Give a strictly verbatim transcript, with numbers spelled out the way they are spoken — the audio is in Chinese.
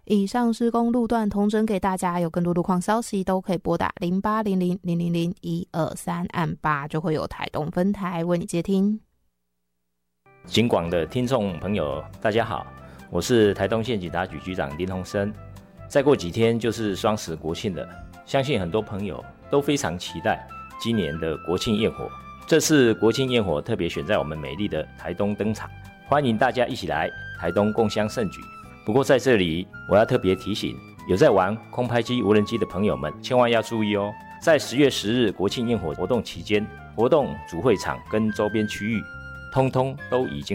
以上施工路段统整给大家，有更多路况消息都可以拨打零八零零零零零一二三按八，就会有台东分台为你接听。 警广的听众朋友大家好，我是台东县警察局局长林鸿生。再过几天就是双十国庆了，相信很多朋友都非常期待今年的国庆焰火。这次国庆焰火特别选在我们美丽的台东登场，欢迎大家一起来台东共襄盛举。不过在这里我要特别提醒，有在玩空拍机、无人机的朋友们千万要注意哦。在十月十日国庆焰火活动期间，活动主会场跟周边区域通通都已经